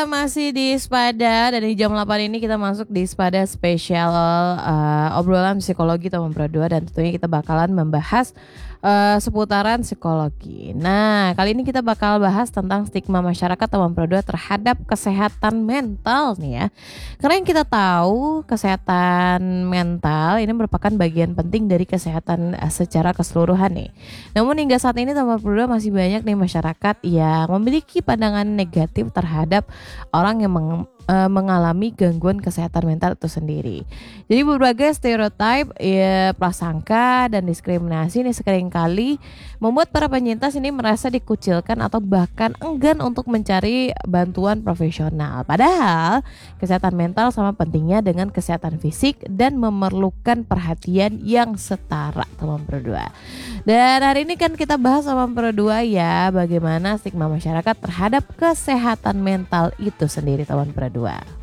masih di Spada dan di jam 8 ini kita masuk di Spada spesial obrolan psikologi tahun Pro 2 dan tentunya kita bakalan membahas seputaran psikologi. Nah, kali ini kita bakal bahas tentang stigma masyarakat tahun Pro 2 terhadap kesehatan mental nih ya. Karena yang kita tahu kesehatan mental ini merupakan bagian penting dari kesehatan secara keseluruhan nih. Namun hingga saat ini tahun Pro 2 masih banyak nih masyarakat yang memiliki pandangan negatif terhadap orang yang mengalami gangguan kesehatan mental itu sendiri. Jadi berbagai stereotip, prasangka dan diskriminasi ini seringkali membuat para penyintas ini merasa dikucilkan atau bahkan enggan untuk mencari bantuan profesional. Padahal kesehatan mental sama pentingnya dengan kesehatan fisik dan memerlukan perhatian yang setara teman Pro 2. Dan hari ini kan kita bahas sama Pro 2 ya, bagaimana stigma masyarakat terhadap kesehatan mental itu sendiri teman Pro 2.